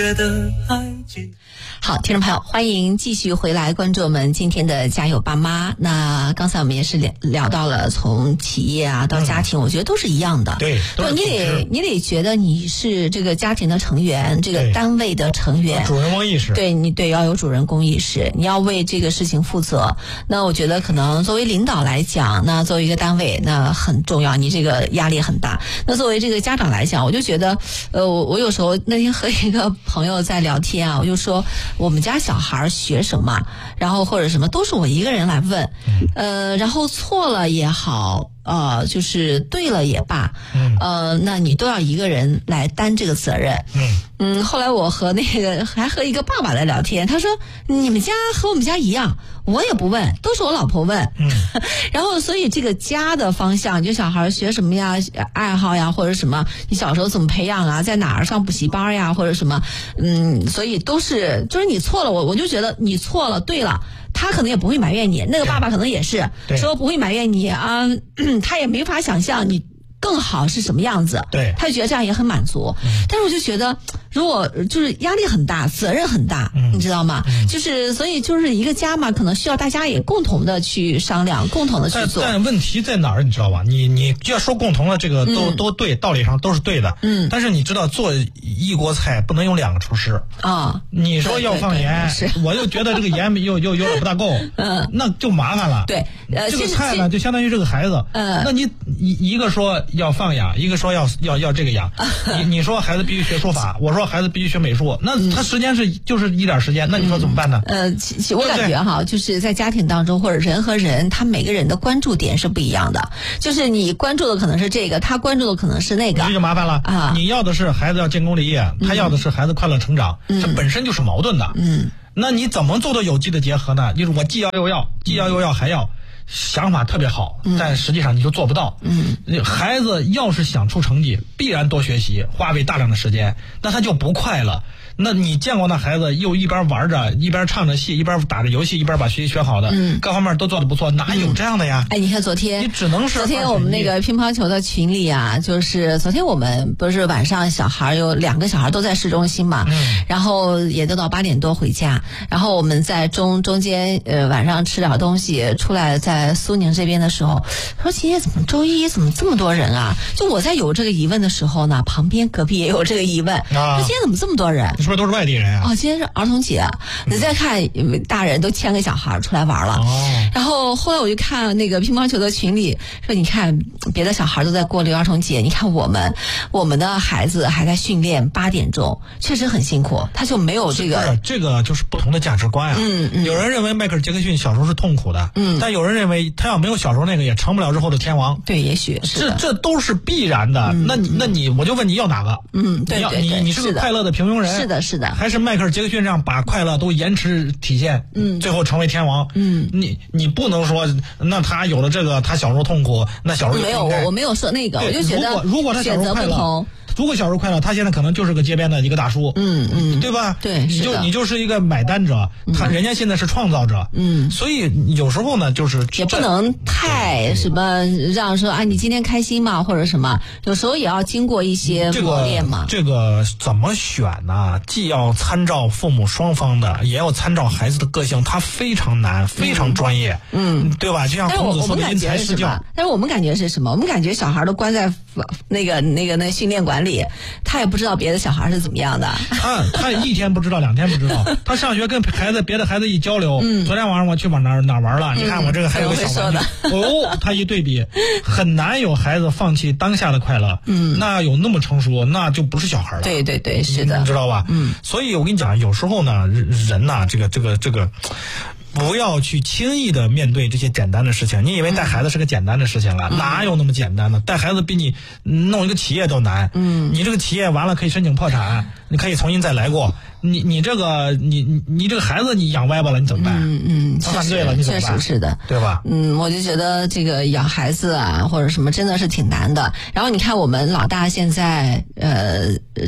好，听众朋友，欢迎继续回来关注我们今天的家有爸妈。那刚才我们也是聊到了从企业啊到家庭，我觉得都是一样的。 对， 你得觉得你是这个家庭的成员，这个单位的成员， 主人翁意识。 对，你要有主人公意识，你要为这个事情负责。那我觉得可能作为领导来讲，那作为一个单位，那很重要，你这个压力很大。那作为这个家长来讲，我就觉得，我有时候那天和一个朋友在聊天啊，我就说我们家小孩学什么，然后或者什么都是我一个人来问，然后错了也好，就是对了也罢，那你都要一个人来担这个责任。后来我和还和一个爸爸来聊天，他说你们家和我们家一样，我也不问，都是我老婆问。然后所以这个家的方向，就小孩学什么呀，爱好呀，或者什么，你小时候怎么培养啊，在哪儿上补习班呀，或者什么，所以都是就是你错了，我就觉得你错了，对了。他可能也不会埋怨你，那个爸爸可能也是说不会埋怨你啊，他也没法想象你更好是什么样子， 对， 他就觉得这样也很满足。但是我就觉得，如果就是压力很大，责任很大，你知道吗？就是所以就是一个家嘛，可能需要大家也共同的去商量，共同的去做。 但问题在哪儿？你知道吧？你就要说共同的这个都对，道理上都是对的。但是你知道做一锅菜不能有两个厨师啊。你说要放盐，我就觉得这个盐又有点不大够，那就麻烦了。 对， 这个菜呢就相当于这个孩子，那你一个说要放养，一个说要这个养，你说孩子必须学书法，我说孩子必须学美术，那他时间就是一点时间，那你说怎么办呢？ 我感觉哈，就是在家庭当中或者人和人，他每个人的关注点是不一样的，就是你关注的可能是这个，他关注的可能是那个， 这就麻烦了啊！你要的是孩子要建功立业，他要的是孩子快乐成长，这本身就是矛盾的。那你怎么做到有机的结合呢？就是我既要又要还要。想法特别好，但实际上你就做不到。孩子要是想出成绩，必然多学习，花费大量的时间，那他就不快乐。那你见过那孩子又一边玩着，一边唱着戏，一边打着游戏，一边把学习学好的，各方面都做得不错，哪有这样的呀？ 哎，你看昨天， 你只能是昨天我们那个乒乓球的群里啊，就是昨天我们不是晚上小孩有2个小孩都在市中心嘛，然后也都到8点多回家，然后我们在中间晚上吃点东西，出来在苏宁这边的时候，说今天怎么周一怎么这么多人啊？就我在有这个疑问的时候呢，旁边隔壁也有这个疑问，说今天怎么这么多人？ 你是不是都是外地人啊？ 今天是儿童节，你再看大人都牵个小孩出来玩了。然后后来我就看那个乒乓球的群里说，你看别的小孩都在过6一儿童节，你看我们的孩子还在训练8点钟，确实很辛苦，他就没有这个就是不同的价值观啊。有人认为迈克尔·杰克逊小时候是痛苦的，但有人认为他要没有小时候那个，也成不了日后的天王。 对，也许是这都是必然的。那你我就问你要哪个？ 对， 你是个快乐的平庸人， 是的， 还是迈克尔·杰克逊这样把快乐都延迟体现，最后成为天王？你不能说那他有了这个，他小时候痛苦，那小时候没有，我没有说那个，我就觉得如果他小时候快乐。如果小时候快乐，他现在可能就是个街边的一个大叔，对吧？ 对， 你就是一个买单者，人家现在是创造者，所以有时候呢，就是也不能太什么让说啊，你今天开心嘛，或者什么，有时候也要经过一些磨练嘛。 这个怎么选呢？既要参照父母双方的，也要参照孩子的个性，它非常难，非常专业，对吧？就像孔子说的因材施教。 但是我们感觉是什么？我们感觉小孩都关在那训练馆里，他也不知道别的小孩是怎么样的。 他1天不知道，2天不知道。他上学跟别的孩子一交流，昨天晚上我去往哪玩了？你看我这个还有个小玩具，他一对比，很难有孩子放弃当下的快乐。那有那么成熟，那就不是小孩了。 对，是的， 你知道吧？所以我跟你讲，有时候呢，人呐，这个。不要去轻易的面对这些简单的事情。你以为带孩子是个简单的事情了，哪有那么简单呢？带孩子比你弄一个企业都难。你这个企业完了可以申请破产，你可以重新再来过。你这个你这个孩子你养歪吧了，你怎么办？他犯罪了你怎么办？ 确实是的， 对吧？ 我就觉得这个养孩子啊或者什么真的是挺难的。然后你看我们老大现在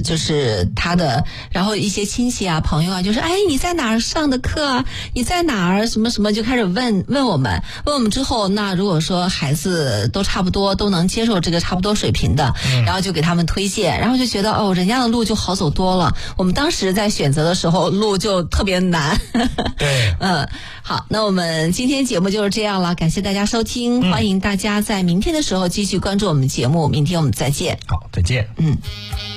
就是他的，然后一些亲戚啊朋友啊就说，哎，你在哪儿上的课啊？你在哪儿儿什么什么，就开始问我们之后，那如果说孩子都差不多都能接受这个差不多水平的，然后就给他们推荐，然后就觉得人家的路就好走多了。我们当时在选择的时候路就特别难。 对， 好，那我们今天节目就是这样了，感谢大家收听，欢迎大家在明天的时候继续关注我们节目，明天我们再见。 好，再见。